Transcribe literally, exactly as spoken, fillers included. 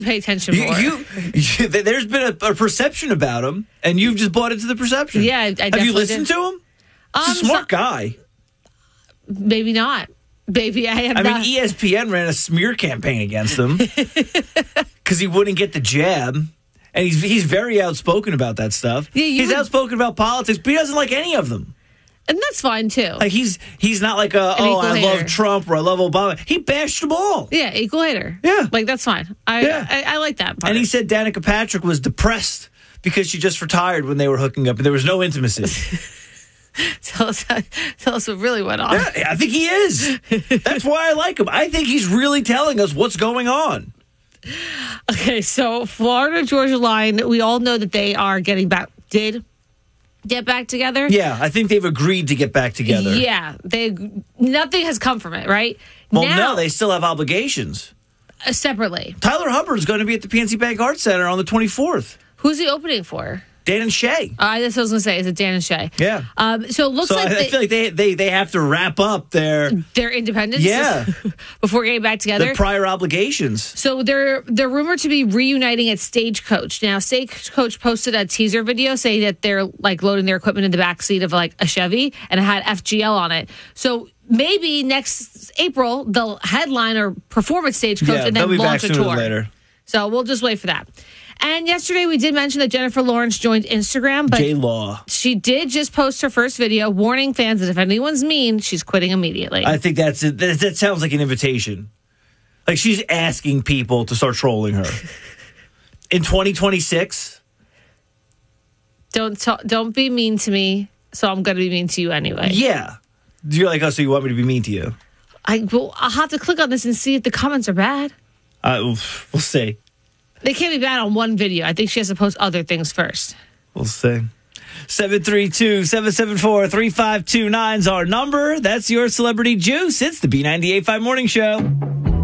pay attention You, more. you, you, there's been a, a perception about him, and you've just bought into the perception. Yeah, I, I Have definitely you listened did. to him? He's Um, a smart so- guy. Maybe not. Maybe I have I not. mean, E S P N ran a smear campaign against him because he wouldn't get the jab. And he's he's very outspoken about that stuff. Yeah, you he's would- outspoken about politics, but he doesn't like any of them. and that's fine, too. Like he's he's not like a, An oh, equal I hater. love Trump or I love Obama. He bashed them all. yeah, equal hater. Yeah. Like, that's fine. I, Yeah. I, I like that part. And he said Danica Patrick was depressed because she just retired when they were hooking up and there was no intimacy. tell, us, tell us what really went on. Yeah, I think he is. That's why I like him. I think he's really telling us what's going on. Okay, so Florida Georgia Line, we all know that they are getting back, did get back together. Yeah, I think they've agreed to get back together. Yeah, they nothing has come from it, right? Well, now, no, they still have obligations. uh, separately. Tyler Hubbard is going to be at the P N C Bank Arts Center on the twenty-fourth. Who's he opening for? Dan and Shay. Uh, that's what I was going to say. Is it Dan and Shay? Yeah. Um, so it looks So like I, I they, feel like they, they they have to wrap up their their independence. Yeah. before getting back together. their prior obligations. So they're they're rumored to be reuniting at Stagecoach. Now, Stagecoach posted a teaser video saying that they're like loading their equipment in the back seat of like a Chevy, and it had F G L on it. So maybe next April they'll headline or perform at Stagecoach Yeah, and they'll then be back launch a sooner tour. than later. So we'll just wait for that. And yesterday we did mention that Jennifer Lawrence joined Instagram, but J Law. she did just post her first video warning fans that if anyone's mean, she's quitting immediately. I think that's it. That, that sounds like an invitation. Like she's asking people to start trolling her. In twenty twenty-six? don't ta- don't be mean to me, so I'm going to be mean to you anyway. Yeah. You're like, oh, so you want me to be mean to you? I will. I'll have to click on this and see if the comments are bad. Uh, we'll we'll see. They can't be bad on one video. I think she has to post other things first. We'll see. seven three two, seven seven four, three five two nine is our number. That's your Celebrity Juice. It's the B ninety-eight point five Morning Show.